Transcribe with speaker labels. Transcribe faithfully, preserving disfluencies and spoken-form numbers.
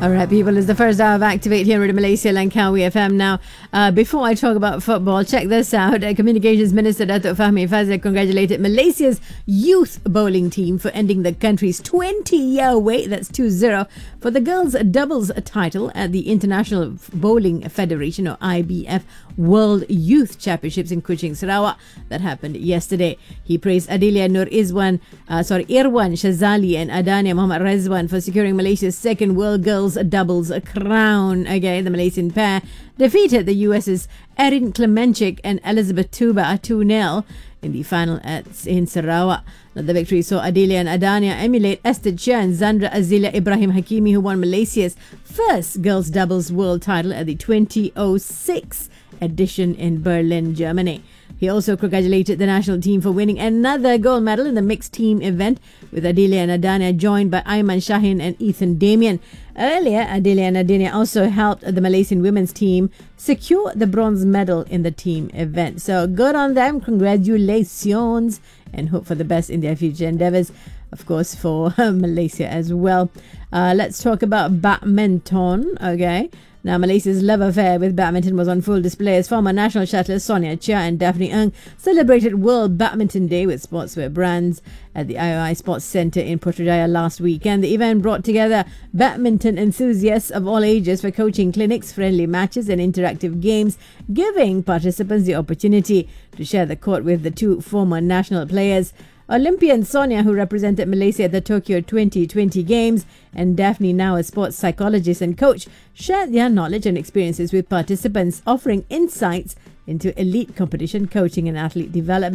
Speaker 1: All right, people, it's the first hour of Activate here at Malaysia Langkawi F M. Now, uh, before I talk about football, check this out. Uh, Communications Minister Datuk Fahmi Fazil congratulated Malaysia's youth bowling team for ending the country's twenty-year wait, that's two zero, for the girls' doubles title at the International Bowling Federation, or I B F, World Youth Championships in Kuching, Sarawak. That happened yesterday. He praised Adelia Nur Izwan, uh, sorry, Irwan Shazali and Adania Muhammad Rezwan for securing Malaysia's second World Girls Doubles crown. Again, the Malaysian pair defeated the U S's Erin Klemenchik and Elizabeth Tuba two nil in the final at in Sarawak. Now, the victory saw Adelia and Adania emulate Esther Chia and Zandra Azilia Ibrahim Hakimi, who won Malaysia's first girls doubles world title at the twenty oh six edition in Berlin, Germany. He also congratulated the national team for winning another gold medal in the mixed team event, with Adelia and Adania joined by Ayman Shahin and Ethan Damien. Earlier, Adelia and Adania also helped the Malaysian women's team secure the bronze medal in the team event. So good on them, congratulations, and hope for the best in their future endeavours, of course, for Malaysia as well. Uh, let's talk about badminton, okay? Now, Malaysia's love affair with badminton was on full display as former national shuttlers Sonia Chia and Daphne Ng celebrated World Badminton Day with sportswear brands at the I O I Sports Centre in Putrajaya last weekend. The event brought together badminton enthusiasts of all ages for coaching clinics, friendly matches and interactive games, giving participants the opportunity to share the court with the two former national players. Olympian Sonia, who represented Malaysia at the Tokyo twenty twenty Games, and Daphne, now a sports psychologist and coach, shared their knowledge and experiences with participants, offering insights into elite competition coaching and athlete development.